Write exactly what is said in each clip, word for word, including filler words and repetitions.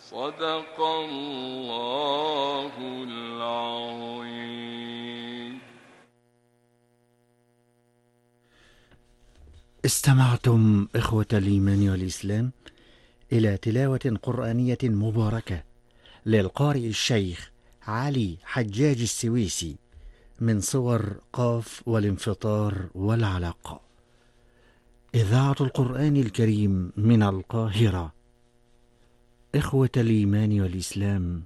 صدق الله العظيم. استمعتم إخوة الإيمان والإسلام إلى تلاوة قرآنية مباركة للقارئ الشيخ علي حجاج السويسي من صور قاف والانفطار والعلق. إذاعة القرآن الكريم من القاهرة. إخوة الإيمان والإسلام،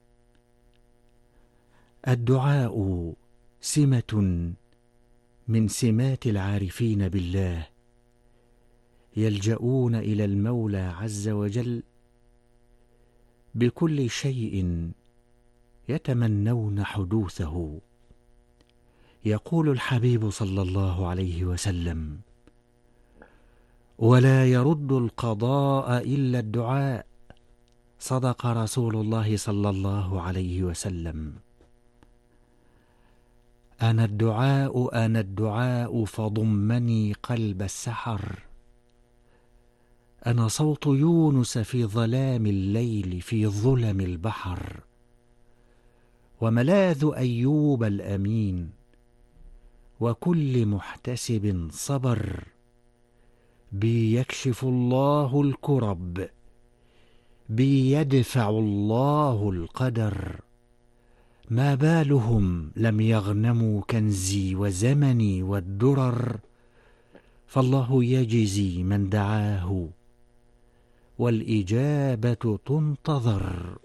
الدعاء سمة من سمات العارفين بالله، يلجؤون إلى المولى عز وجل بكل شيء يتمنون حدوثه. يقول الحبيب صلى الله عليه وسلم: ولا يرد القضاء إلا الدعاء. صدق رسول الله صلى الله عليه وسلم. أنا الدعاء أنا الدعاء فضمني قلب السحر. أنا صوت يونس في ظلام الليل في ظلم البحر، وملاذ أيوب الأمين وكل محتسب صبر. بي يكشف الله الكرب، بي يدفع الله القدر. ما بالهم لم يغنموا كنزي وزمني والدرر، فالله يجزي من دعاه والإجابة تنتظر.